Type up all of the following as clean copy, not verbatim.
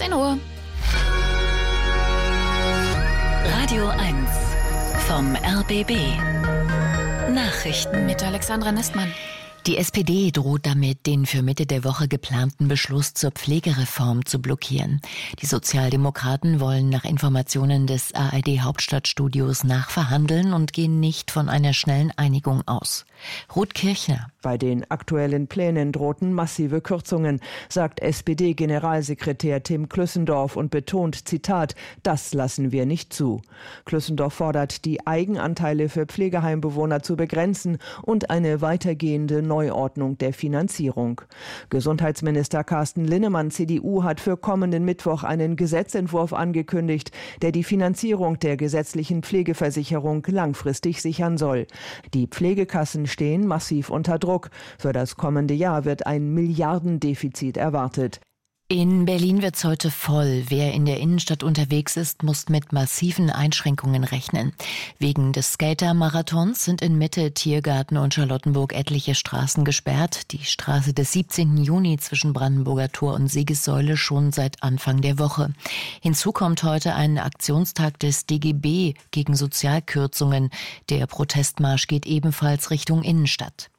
1 Uhr. Radio 1 vom RBB. Nachrichten mit Alexandra Nestmann. Die SPD droht damit, den für Mitte der Woche geplanten Beschluss zur Pflegereform zu blockieren. Die Sozialdemokraten wollen nach Informationen des ARD-Hauptstadtstudios nachverhandeln und gehen nicht von einer schnellen Einigung aus. Ruth Kirchner. Bei den aktuellen Plänen drohten massive Kürzungen, sagt SPD-Generalsekretär Tim Klüssendorf und betont, Zitat, das lassen wir nicht zu. Klüssendorf fordert, die Eigenanteile für Pflegeheimbewohner zu begrenzen und eine weitergehende Neuordnung der Finanzierung. Gesundheitsminister Carsten Linnemann, CDU, hat für kommenden Mittwoch einen Gesetzentwurf angekündigt, der die Finanzierung der gesetzlichen Pflegeversicherung langfristig sichern soll. Die Pflegekassen stehen massiv unter Druck. Für das kommende Jahr wird ein Milliardendefizit erwartet. In Berlin wird's heute voll. Wer in der Innenstadt unterwegs ist, muss mit massiven Einschränkungen rechnen. Wegen des Skater-Marathons sind in Mitte, Tiergarten und Charlottenburg etliche Straßen gesperrt. Die Straße des 17. Juni zwischen Brandenburger Tor und Siegessäule schon seit Anfang der Woche. Hinzu kommt heute ein Aktionstag des DGB gegen Sozialkürzungen. Der Protestmarsch geht ebenfalls Richtung Innenstadt.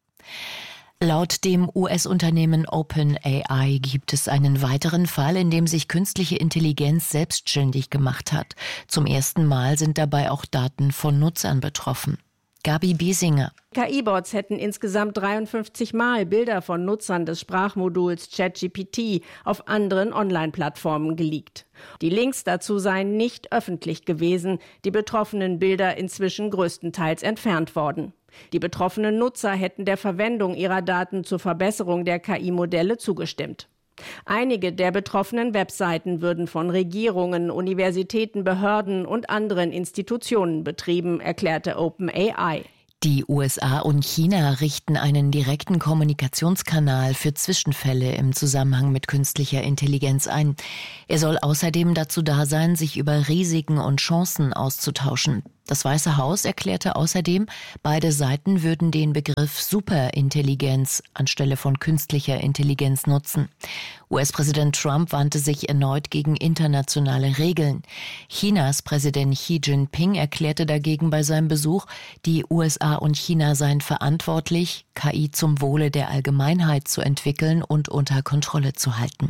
Laut dem US-Unternehmen OpenAI gibt es einen weiteren Fall, in dem sich künstliche Intelligenz selbstständig gemacht hat. Zum ersten Mal sind dabei auch Daten von Nutzern betroffen. Gabi Biesinger. KI-Bots hätten insgesamt 53 Mal Bilder von Nutzern des Sprachmoduls ChatGPT auf anderen Online-Plattformen geleakt. Die Links dazu seien nicht öffentlich gewesen, die betroffenen Bilder inzwischen größtenteils entfernt worden. Die betroffenen Nutzer hätten der Verwendung ihrer Daten zur Verbesserung der KI-Modelle zugestimmt. Einige der betroffenen Webseiten würden von Regierungen, Universitäten, Behörden und anderen Institutionen betrieben, erklärte OpenAI. Die USA und China richten einen direkten Kommunikationskanal für Zwischenfälle im Zusammenhang mit künstlicher Intelligenz ein. Er soll außerdem dazu da sein, sich über Risiken und Chancen auszutauschen. Das Weiße Haus erklärte außerdem, beide Seiten würden den Begriff Superintelligenz anstelle von künstlicher Intelligenz nutzen. US-Präsident Trump wandte sich erneut gegen internationale Regeln. Chinas Präsident Xi Jinping erklärte dagegen bei seinem Besuch, die USA und China seien verantwortlich, KI zum Wohle der Allgemeinheit zu entwickeln und unter Kontrolle zu halten.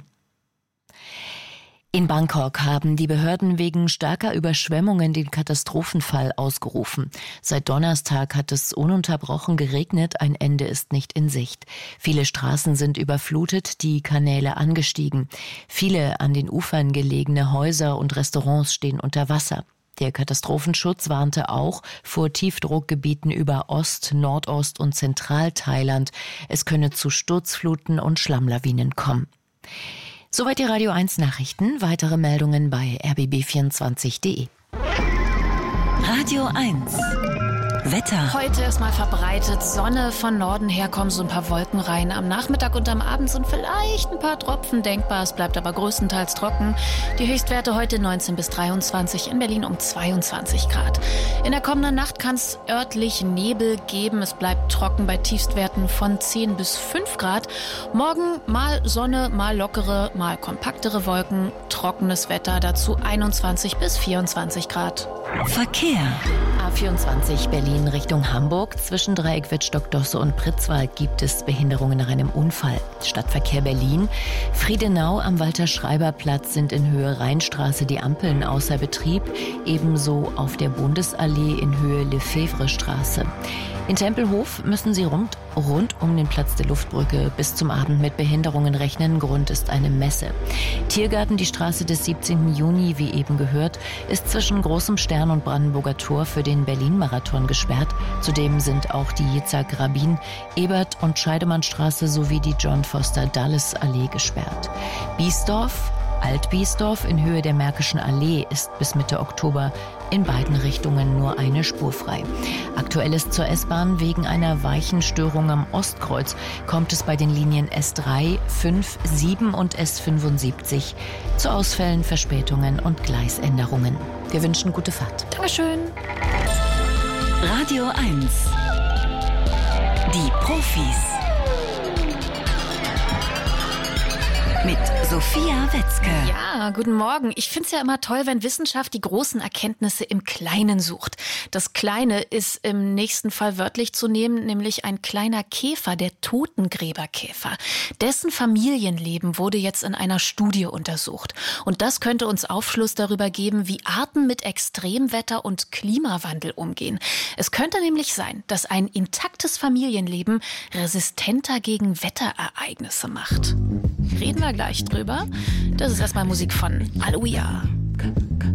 In Bangkok haben die Behörden wegen starker Überschwemmungen den Katastrophenfall ausgerufen. Seit Donnerstag hat es ununterbrochen geregnet, ein Ende ist nicht in Sicht. Viele Straßen sind überflutet, die Kanäle angestiegen. Viele an den Ufern gelegene Häuser und Restaurants stehen unter Wasser. Der Katastrophenschutz warnte auch vor Tiefdruckgebieten über Ost-, Nordost- und Zentralthailand. Es könne zu Sturzfluten und Schlammlawinen kommen. Soweit die Radio 1 Nachrichten. Weitere Meldungen bei rbb24.de. Radio 1 Wetter. Heute erstmal verbreitet Sonne, von Norden her kommen so ein paar Wolken rein. Am Nachmittag und am Abend sind vielleicht ein paar Tropfen denkbar. Es bleibt aber größtenteils trocken. Die Höchstwerte heute 19 bis 23, in Berlin um 22 Grad. In der kommenden Nacht kann es örtlich Nebel geben. Es bleibt trocken bei Tiefstwerten von 10 bis 5 Grad. Morgen mal Sonne, mal lockere, mal kompaktere Wolken. Trockenes Wetter, dazu 21 bis 24 Grad. Verkehr. A24 Berlin Richtung Hamburg. Zwischen Dreieck Wittstock-Dosse und Pritzwalk gibt es Behinderungen nach einem Unfall. Stadtverkehr Berlin. Friedenau am Walter-Schreiber-Platz sind in Höhe Rheinstraße die Ampeln außer Betrieb. Ebenso auf der Bundesallee in Höhe Lefebvre-Straße. In Tempelhof müssen Sie rund um den Platz der Luftbrücke bis zum Abend mit Behinderungen rechnen. Grund ist eine Messe. Tiergarten, die Straße des 17. Juni, wie eben gehört, ist zwischen Großem Stern und Brandenburger Tor für den Berlin-Marathon gesperrt. Zudem sind auch die Yitzhak-Rabin, Ebert- und Scheidemannstraße sowie die John-Foster-Dulles-Allee gesperrt. Biesdorf, Alt-Biesdorf in Höhe der Märkischen Allee ist bis Mitte Oktober in beiden Richtungen nur eine Spur frei. Aktuell ist zur S-Bahn wegen einer Weichenstörung am Ostkreuz kommt es bei den Linien S3, 5, 7 und S75 zu Ausfällen, Verspätungen und Gleisänderungen. Wir wünschen gute Fahrt. Dankeschön. Radio 1 Die Profis mit Sophia Wetzke. Ja, guten Morgen. Ich finde es ja immer toll, wenn Wissenschaft die großen Erkenntnisse im Kleinen sucht. Das Kleine ist im nächsten Fall wörtlich zu nehmen, nämlich ein kleiner Käfer, der Totengräberkäfer. Dessen Familienleben wurde jetzt in einer Studie untersucht. Und das könnte uns Aufschluss darüber geben, wie Arten mit Extremwetter und Klimawandel umgehen. Es könnte nämlich sein, dass ein intaktes Familienleben resistenter gegen Wetterereignisse macht. Reden wir gleich drüber. Das ist erstmal Musik von Aloia.